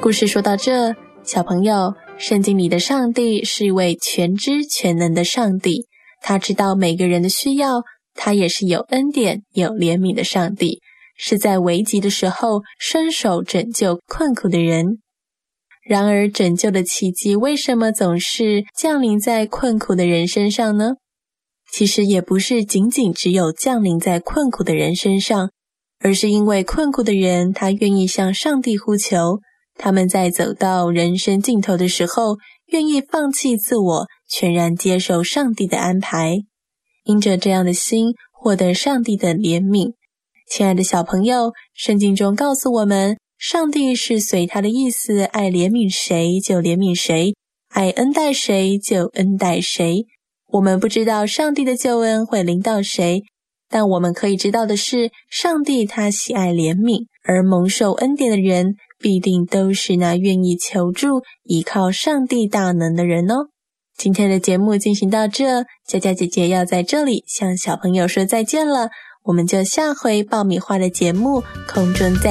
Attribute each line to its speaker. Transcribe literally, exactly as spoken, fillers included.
Speaker 1: 故事说到这，小朋友，圣经里的上帝是一位全知全能的上帝，他知道每个人的需要，他也是有恩典有怜悯的上帝，是在危急的时候伸手拯救困苦的人。然而拯救的奇迹为什么总是降临在困苦的人身上呢？其实也不是仅仅只有降临在困苦的人身上，而是因为困苦的人他愿意向上帝呼求，他们在走到人生尽头的时候，愿意放弃自我，全然接受上帝的安排，因着这样的心获得上帝的怜悯。亲爱的小朋友，圣经中告诉我们，上帝是随他的意思，爱怜悯谁就怜悯谁，爱恩待谁就恩待谁。我们不知道上帝的救恩会临到谁，但我们可以知道的是，上帝他喜爱怜悯，而蒙受恩典的人必定都是那愿意求助依靠上帝大能的人哦。今天的节目进行到这，佳佳姐姐要在这里向小朋友说再见了，我们就下回爆米花的节目空中再